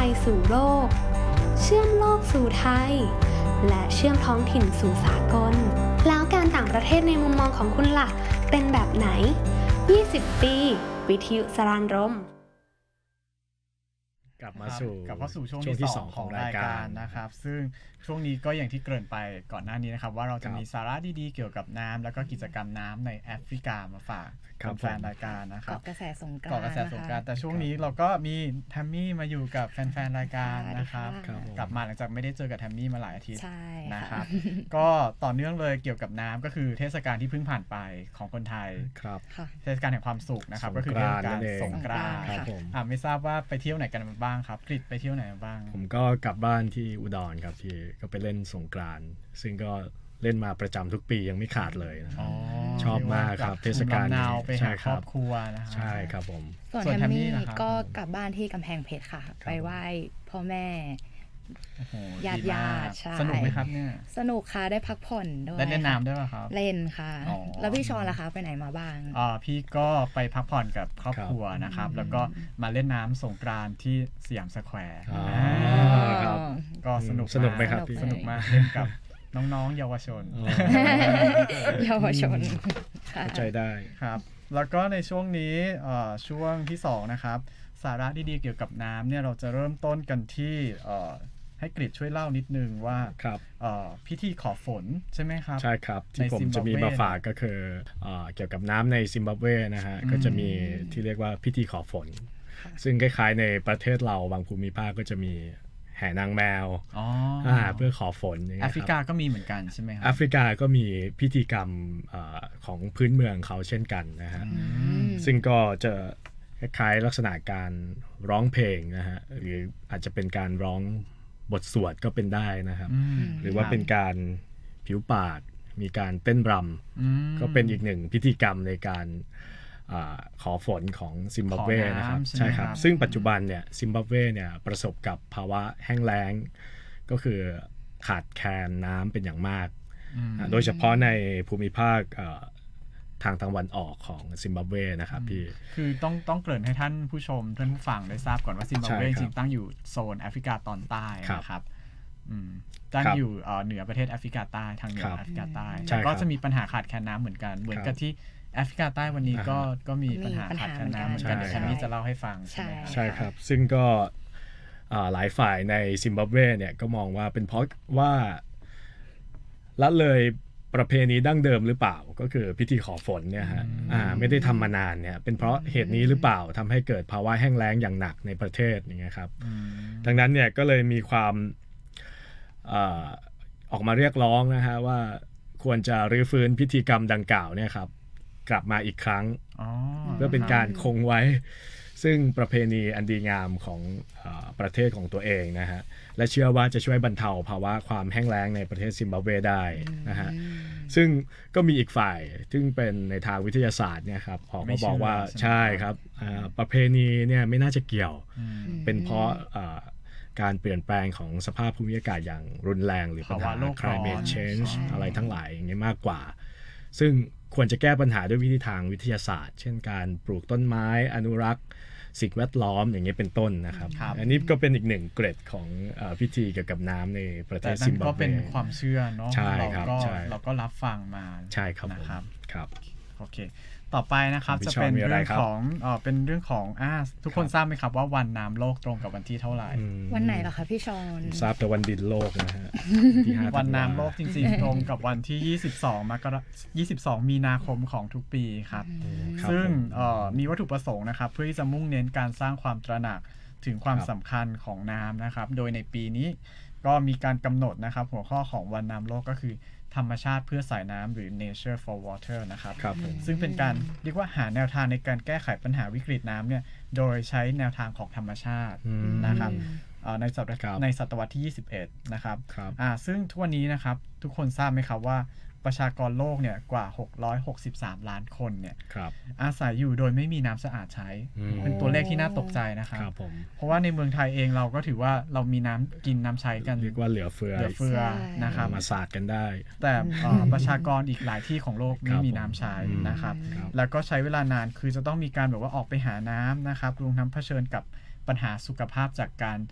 ยสู่โลกเชื่อมโลกสู่ไทยและเชื่อมท้องถิ่นสู่สากลแล้วการต่างประเทศในมุมมองของคุณล่ะเป็นแบบไหน20 ปีวิทยุสรานรมกลับมาสู่ช่วงที่ที่ 2ของรายการนะครับซึ่งช่วงนี้ก็อย่างที่เกริ่นไปก่อนหน้านี้นะครับว่าเราจะมีสาระดีๆเกี่ยวกับน้ำแล้วก็กิจกรรมน้ำในแอฟริกามาฝากแฟนรายการนะครับเกาะกระแสสงกรานต์แต่ช่วงนี้เราก็มีแทมมี่มาอยู่กับแฟนรายการนะครับกลับมาหลังจากไม่ได้เจอกับแทมมี่มาหลายอาทิตย์นะครับก็ต่อเนื่องเลยเกี่ยวกับน้ำก็คือเทศกาลที่เพิ่งผ่านไปของคนไทยครับเทศกาลแห่งความสุขนะครับก็คือเทศกาลสงกรานต์ไม่ทราบว่าไปเที่ยวไหนกันมาบ้างครับกฤษไปเที่ยวไหนมาบ้างผมก็กลับบ้านที่อุดรครับที่ก็ไปเล่นสงกรานต์ซึ่งก็เล่นมาประจำทุกปียังไม่ขาดเลยนะชอบมากครับเทศกาลนี้ไปหาครอบครัวนะใช่ครับผมส่วนแทมมี่ก็กลับบ้านที่กำแพงเพชรค่ะไปไหว้พ่อแม่ญาติใช่สนุกไหมครับเนี่ยสนุกค่ะได้พักผ่อนด้วยได้เล่นน้ำด้วยป่ะครับเล่นค่ะแล้วพี่ชอนล่ะคะไปไหนมาบ้างพี่ก็ไปพักผ่อนกับครอบครัวนะครับแล้วก็มาเล่นน้ำสงกรานต์ที่สยามสแควร์ก็สนุกไหมครับสนุกมากเล่นกับน้องๆเยาวชนเข้าใจได้ครับแล้วก็ในช่วงนี้ช่วงที่2นะครับสาระดีๆเกี่ยวกับน้ำเนี่ยเราจะเริ่มต้นกันที่ให้กฤษช่วยเล่านิดนึงว่าพิธีขอฝนใช่ไหมครับใช่ครับที่ผมจะมีมาฝากก็คือเกี่ยวกับน้ำในซิมบับเวนะฮะก็จะมีที่เรียกว่าพิธีขอฝนซึ่งคล้ายๆในประเทศเราบางภูมิภาคก็จะมีแห่นางแมวเพื่อขอฝนแอฟริกาก็มีเหมือนกันใช่ไหมครับแอฟริกาก็มีพิธีกรรมของพื้นเมืองเขาเช่นกันนะฮะซึ่งก็จะคล้ายๆลักษณะการร้องเพลงนะฮะหรืออาจจะเป็นการร้องบทสวดก็เป็นได้นะครับหรือว่าเป็นการผิวปากมีการเต้นรำก็เป็นอีกหนึ่งพิธีกรรมในการขอฝนของซิมบับเวนะครับใช่ครับซึ่งปัจจุบันเนี่ยซิมบับเวเนี่ยประสบกับภาวะแห้งแล้งก็คือขาดแคลนน้ำเป็นอย่างมากโดยเฉพาะในภูมิภาคทางตะวันออกของซิมบับเวนะครับพี่คือต้องเกริ่นให้ท่านผู้ชมท่านผู้ฟังได้ทราบก่อนว่าซิมบับเวจริงๆตั้งอยู่โซนแอฟริกาตอนใต้นะครับตั้งอยู่เหนือประเทศแอฟริกาใต้ทางเหนือแอฟริกาใต้ก็จะมีปัญหาขาดแคลนน้ำเหมือนกันเหมือนกับที่แอฟริกาใต้วันนี้ก็มีปัญหาขาดแคลนน้ำเหมือนกันเดี๋ยวฉันนี่จะเล่าให้ฟังใช่ไหมใช่ครับซึ่งก็หลายฝ่ายในซิมบับเวเนี่ยก็มองว่าเป็นเพราะว่าละเลยประเพณีดั้งเดิมหรือเปล่าก็คือพิธีขอฝนเนี่ยฮะไม่ได้ทำมานานเนี่ยเป็นเพราะเหตุนี้หรือเปล่าทำให้เกิดภาวะแห้งแล้งอย่างหนักในประเทศอย่างเงี้ยครับดังนั้นเนี่ยก็เลยมีความออกมาเรียกร้องนะฮะว่าควรจะรื้อฟื้นพิธีกรรมดังกล่าวเนี่ยครับกลับมาอีกครั้งเพื่อเป็นการคงไว้ซึ่งประเพณีอันดีงามของประเทศของตัวเองนะฮะและเชื่อว่าจะช่วยบรรเทาภาวะความแห้งแล้งในประเทศซิมบับเวได้นะฮะซึ่งก็มีอีกฝ่ายซึ่งเป็นในทางวิทยาศาสตร์เนี่ยครับออกมาบอกว่าใช่ครับประเพณีเนี่ยไม่น่าจะเกี่ยวเป็นเพราะการเปลี่ยนแปลงของสภาพภูมิอากาศอย่างรุนแรงหรือปัญหา climate change อะไรทั้งหลายอย่างนี้มากกว่าซึ่งควรจะแก้ปัญหาด้วยวิธีทางวิทยาศาสตร์เช่นการปลูกต้นไม้อนุรักษ์สิ่งแวดล้อมอย่างนี้เป็นต้นนะครับอันนี้ก็เป็นอีกหนึ่งเกร็ดของพิธีเกี่ยวกับน้ำในประเทศซิมบับเวก็เป็นความเชื่อเนาะเราก็รับฟังมาใช่ครับนะครับครับโอเคต่อไปนะครับจะเป็นเรื่องของทุกคนทราบไหมครับว่าวันน้ำโลกตรงกับวันที่เท่าไหร่วันไหนเหรอคะพี่ชอนทราบแต่วันดินโลกนะฮะวันน้ำโลกจริงๆตรงกับวันที่22 มีนาคมของทุกปีครับซึ่งมีวัตถุประสงค์นะครับเพื่อที่จะมุ่งเน้นการสร้างความตระหนักถึงความสำคัญของน้ำนะครับโดยในปีนี้ก็มีการกำหนดนะครับหัวข้อของวันน้ำโลกก็คือธรรมชาติเพื่อสายน้ำหรือ Nature for Water นะครับซึ่งเป็นการเรียกว่าหาแนวทางในการแก้ไขปัญหาวิกฤตน้ำเนี่ยโดยใช้แนวทางของธรรมชาตินะครับในศตวรรษที่21นะครับซึ่งทุกวันนี้นะครับทุกคนทราบไหมครับว่าประชากรโลกเนี่ยกว่า663ล้านคนเนี่ยอาศัยอยู่โดยไม่มีน้ำสะอาดใช้เป็นตัวเลขที่น่าตกใจนะครับเพราะว่าในเมืองไทยเองเราก็ถือว่าเรามีน้ำกินน้ำใช้กันเรียกว่าเหลือเฟือนะครับมาสาดกันได้แต่ประชากรอีกหลายที่ของโลกไม่มีน้ำใช้นะครับแล้วก็ใช้เวลานานคือจะต้องมีการแบบว่าออกไปหาน้ำนะครับรวมทั้งเผชิญกับปัญหาสุขภาพจากการ